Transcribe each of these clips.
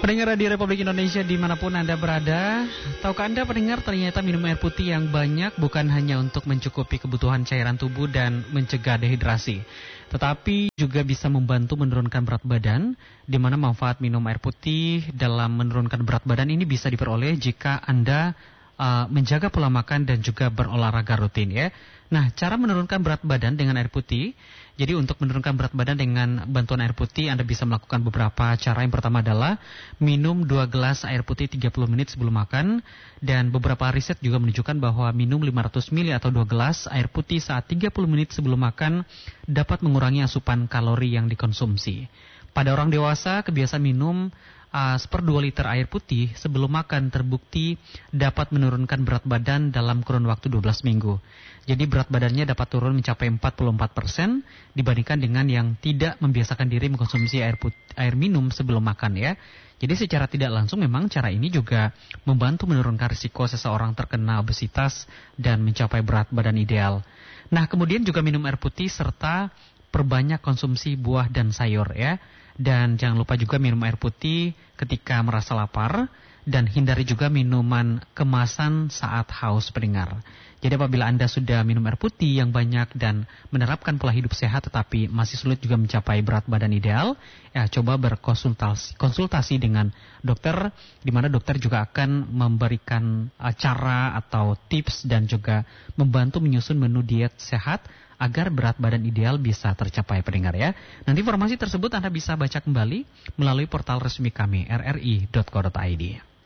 Pendengar Radio Republik Indonesia dimanapun Anda berada, tahukah Anda pendengar ternyata minum air putih yang banyak bukan hanya untuk mencukupi kebutuhan cairan tubuh dan mencegah dehidrasi, tetapi juga bisa membantu menurunkan berat badan, di mana manfaat minum air putih dalam menurunkan berat badan ini bisa diperoleh jika Anda menjaga pola makan dan juga berolahraga rutin ya. Nah, cara menurunkan berat badan dengan air putih. Jadi untuk menurunkan berat badan dengan bantuan air putih Anda bisa melakukan beberapa cara. Yang pertama adalah minum 2 gelas air putih 30 menit sebelum makan. Dan beberapa riset juga menunjukkan bahwa minum 500 ml atau 2 gelas air putih saat 30 menit sebelum makan dapat mengurangi asupan kalori yang dikonsumsi. Pada orang dewasa, kebiasaan minum 1/2 liter air putih sebelum makan terbukti dapat menurunkan berat badan dalam kurun waktu 12 minggu. Jadi berat badannya dapat turun mencapai 44% dibandingkan dengan yang tidak membiasakan diri mengkonsumsi air minum sebelum makan ya. Jadi secara tidak langsung memang cara ini juga membantu menurunkan risiko seseorang terkena obesitas dan mencapai berat badan ideal. Nah, kemudian juga minum air putih serta perbanyak konsumsi buah dan sayur ya. Dan jangan lupa juga minum air putih ketika merasa lapar dan hindari juga minuman kemasan saat haus pendengar. Jadi apabila Anda sudah minum air putih yang banyak dan menerapkan pola hidup sehat tetapi masih sulit juga mencapai berat badan ideal, ya coba berkonsultasi dengan dokter, di mana dokter juga akan memberikan cara atau tips dan juga membantu menyusun menu diet sehat agar berat badan ideal bisa tercapai pendengar ya. Nanti informasi tersebut Anda bisa baca kembali melalui portal resmi kami rri.co.id.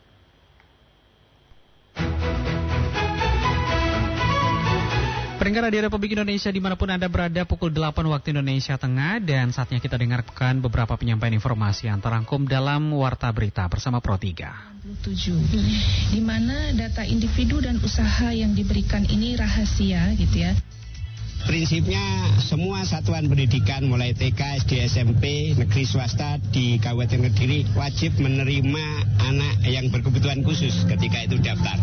Pendengar Radio Republik Indonesia dimanapun Anda berada, pukul 8 waktu Indonesia Tengah dan saatnya kita dengarkan beberapa penyampaian informasi yang terangkum dalam Warta Berita bersama Pro 3. Di mana data individu dan usaha yang diberikan ini rahasia gitu ya. Prinsipnya semua satuan pendidikan mulai TK, SD, SMP, negeri swasta di Kabupaten Kediri wajib menerima anak yang berkebutuhan khusus ketika itu daftar.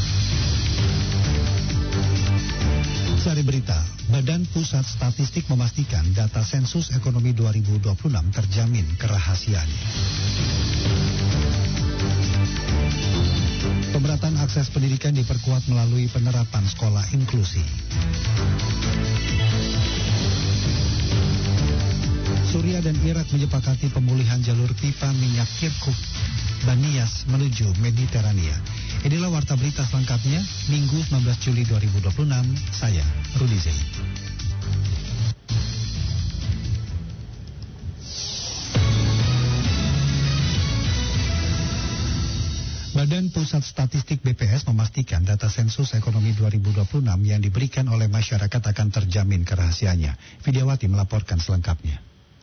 Sari Berita, Badan Pusat Statistik memastikan data sensus ekonomi 2026 terjamin kerahasiaannya. Pemerataan akses pendidikan diperkuat melalui penerapan sekolah inklusi. Suriah dan Irak menyepakati pemulihan jalur pipa minyak Kirkuk, Banias menuju Mediterania. Inilah Warta Berita selengkapnya, Minggu 19 Juli 2026, saya Rudi Zain. Badan Pusat Statistik BPS memastikan data sensus ekonomi 2026 yang diberikan oleh masyarakat akan terjamin kerahasiaannya. Widiawati melaporkan selengkapnya.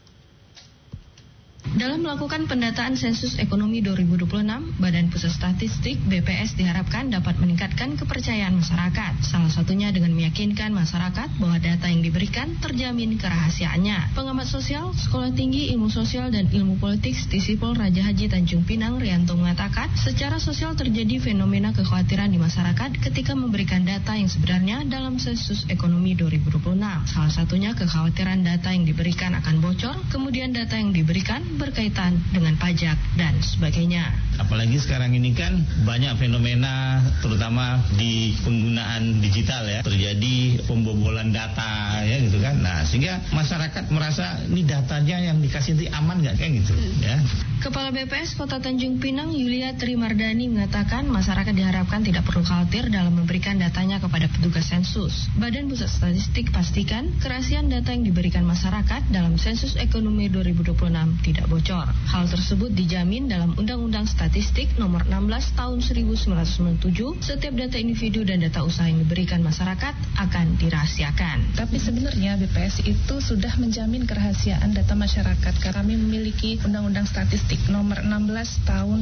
Dalam melakukan pendataan sensus ekonomi 2026, Badan Pusat Statistik BPS diharapkan dapat meningkatkan kepercayaan masyarakat. Salah satunya dengan meyakinkan masyarakat bahwa data yang diberikan terjamin kerahasiaannya. Pengamat sosial, Sekolah Tinggi Ilmu Sosial dan Ilmu Politik Stisipol Raja Haji Tanjung Pinang, Rianto mengatakan, secara sosial terjadi fenomena kekhawatiran di masyarakat ketika memberikan data yang sebenarnya dalam sensus ekonomi 2026. Salah satunya kekhawatiran data yang diberikan akan bocor, kemudian data yang diberikan berkaitan dengan pajak dan sebagainya. Apalagi sekarang ini kan banyak fenomena terutama di penggunaan digital ya, terjadi pembobolan data ya gitu kan. Nah, sehingga masyarakat merasa ini datanya yang dikasih itu aman nggak kayak gitu ya. Kepala BPS Kota Tanjung Pinang Yulia Trimardani mengatakan masyarakat diharapkan tidak perlu khawatir dalam memberikan datanya kepada petugas sensus. Badan Pusat Statistik pastikan kerahasiaan data yang diberikan masyarakat dalam sensus ekonomi 2026 tidak bocor. Hal tersebut dijamin dalam Undang-Undang Statistik Nomor 16 Tahun 1997. Setiap data individu dan data usaha yang diberikan masyarakat akan dirahasiakan. Tapi sebenarnya BPS itu sudah menjamin kerahasiaan data masyarakat karena kami memiliki Undang-Undang Statistik Nomor 16 Tahun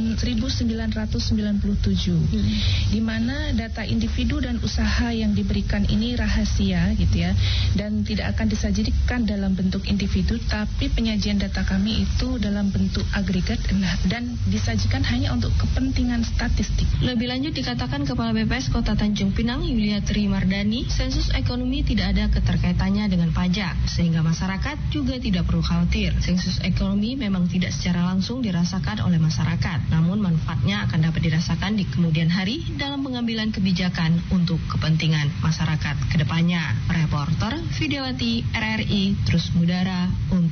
1997, di mana data individu dan usaha yang diberikan ini rahasia gitu ya, dan tidak akan disajikan dalam bentuk individu, tapi penyajian data kami itu dalam bentuk agregat dan disajikan hanya untuk kepentingan statistik. Lebih lanjut dikatakan Kepala BPS Kota Tanjung Pinang Yuliatri Mardani, sensus ekonomi tidak ada keterkaitannya dengan pajak, sehingga masyarakat juga tidak perlu khawatir. Sensus ekonomi memang tidak secara langsung dirasakan oleh masyarakat, namun manfaatnya akan dapat dirasakan di kemudian hari dalam pengambilan kebijakan untuk kepentingan masyarakat ke depannya. Reporter Videowati RRI Terus Mudara untuk